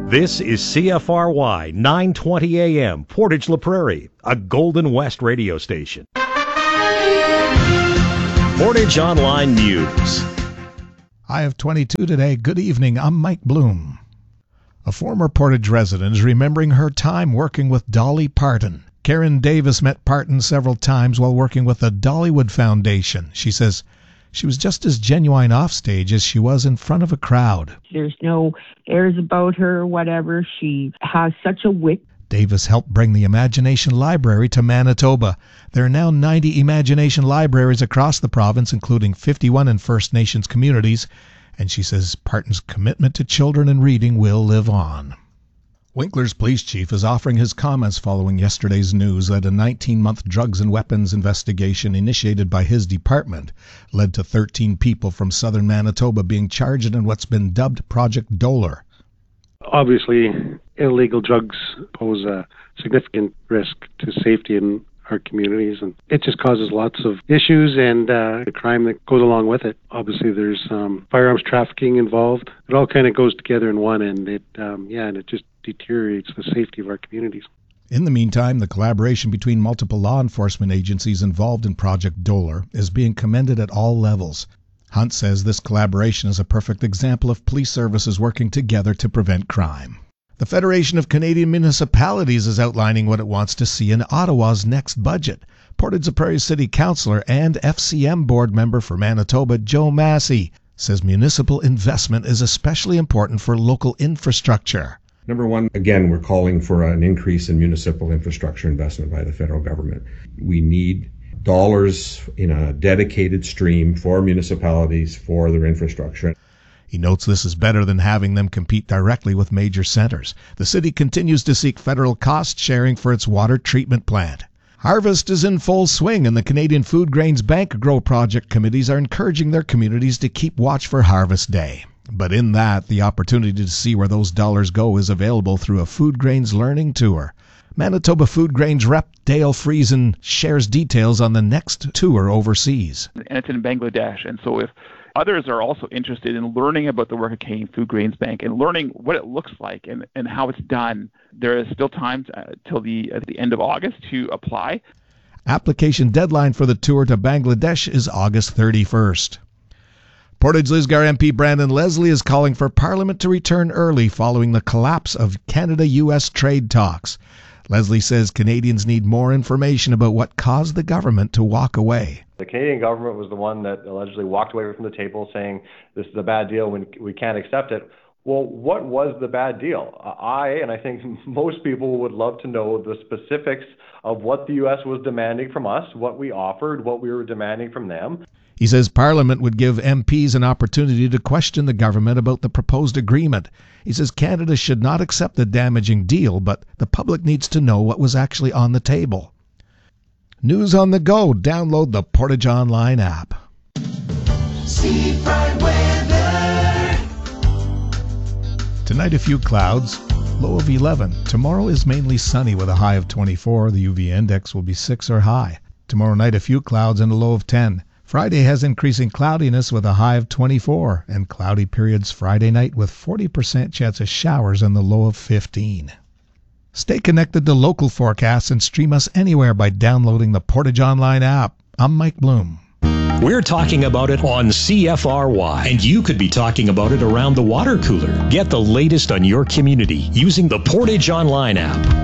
This is CFRY 920 AM, Portage La Prairie, a Golden West radio station. Portage Online News. I have 22 today. Good evening. I'm Mike Bloom. A former Portage resident is remembering her time working with Dolly Parton. Karen Davis met Parton several times while working with the Dollywood Foundation. She says she was just as genuine offstage as she was in front of a crowd. There's no airs about her or whatever. She has such a wit. Davis helped bring the Imagination Library to Manitoba. There are now 90 Imagination Libraries across the province, including 51 in First Nations communities, and she says Parton's commitment to children and reading will live on. Winkler's police chief is offering his comments following yesterday's news that a 19-month drugs and weapons investigation initiated by his department led to 13 people from southern Manitoba being charged in what's been dubbed Project Dollar. Obviously, illegal drugs pose a significant risk to safety in our communities, and it just causes lots of issues and the crime that goes along with it. Obviously, there's firearms trafficking involved. It all kind of goes together in one, and it just deteriorates the safety of our communities. In the meantime, the collaboration between multiple law enforcement agencies involved in Project Dollar is being commended at all levels. Hunt says this collaboration is a perfect example of police services working together to prevent crime. The Federation of Canadian Municipalities is outlining what it wants to see in Ottawa's next budget. Portage La Prairie City Councillor and FCM board member for Manitoba, Joe Massey, says municipal investment is especially important for local infrastructure. Number one, again, we're calling for an increase in municipal infrastructure investment by the federal government. We need dollars in a dedicated stream for municipalities for their infrastructure. He notes this is better than having them compete directly with major centers. The city continues to seek federal cost sharing for its water treatment plant. Harvest is in full swing, and the Canadian Food Grains Bank Grow Project committees are encouraging their communities to keep watch for Harvest Day. But in that, the opportunity to see where those dollars go is available through a Food Grains Learning Tour. Manitoba Food Grains rep Dale Friesen shares details on the next tour overseas. And it's in Bangladesh, and so if others are also interested in learning about the work of Canadian Food Grains Bank and learning what it looks like and how it's done, there is still time till the end of August to apply. Application deadline for the tour to Bangladesh is August 31st. Portage-Lisgar MP Brandon Leslie is calling for Parliament to return early following the collapse of Canada-U.S. trade talks. Leslie says Canadians need more information about what caused the government to walk away. The Canadian government was the one that allegedly walked away from the table saying this is a bad deal when we can't accept it. Well, what was the bad deal? I think most people would love to know the specifics of what the U.S. was demanding from us, what we offered, what we were demanding from them. He says Parliament would give MPs an opportunity to question the government about the proposed agreement. He says Canada should not accept the damaging deal, but the public needs to know what was actually on the table. News on the go. Download the Portage Online app. Seafront weather. Tonight a few clouds, low of 11. Tomorrow is mainly sunny with a high of 24. The UV index will be 6 or high. Tomorrow night a few clouds and a low of 10. Friday has increasing cloudiness with a high of 24, and cloudy periods Friday night with 40% chance of showers and the low of 15. Stay connected to local forecasts and stream us anywhere by downloading the Portage Online app. I'm Mike Bloom. We're talking about it on CFRY, and you could be talking about it around the water cooler. Get the latest on your community using the Portage Online app.